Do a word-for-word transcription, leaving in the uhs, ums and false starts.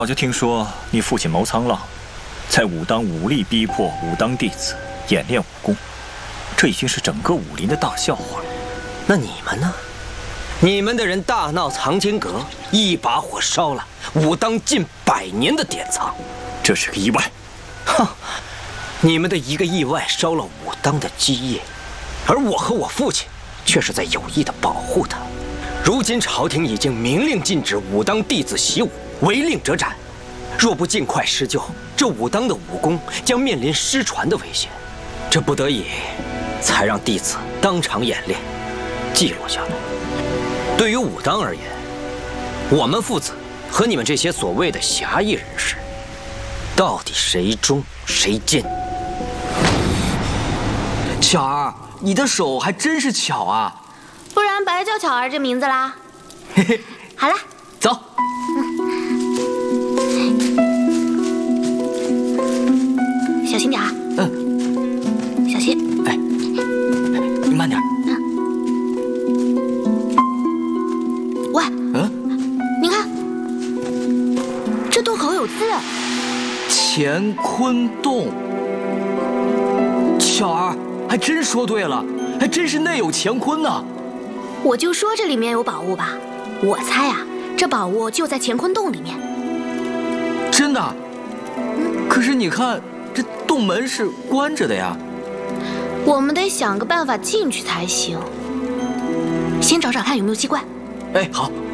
早就听说你父亲谋苍浪，在武当武力逼迫武当弟子演练武功，这已经是整个武林的大笑话了。 那你们呢？你们的人大闹藏经阁，一把火烧了武当近百年的典藏， 这是个意外。 哼，你们的一个意外烧了武当的基业，而我和我父亲却是在有意的保护他。如今朝廷已经明令禁止武当弟子习武，违令者斩。若不尽快施救，这武当的武功将面临失传的危险。这不得已，才让弟子当场演练，记录下来。对于武当而言，我们父子和你们这些所谓的侠义人士，到底谁忠谁奸？ 巧儿，你的手还真是巧啊！ 不然白叫巧儿这名字啦。 嘿嘿， 好了， 走。 小心点啊！ 嗯， 小心。 哎，你慢点。 嗯。喂。 嗯。 你看，这洞口有字。 乾坤洞。巧儿，还真说对了，还真是内有乾坤呢。 我就说这里面有宝物吧，我猜啊，这宝物就在乾坤洞里面。 真的？嗯。可是你看。这洞门是关着的呀， 我们得想个办法进去才行。先找找看有没有机关。 哎，好。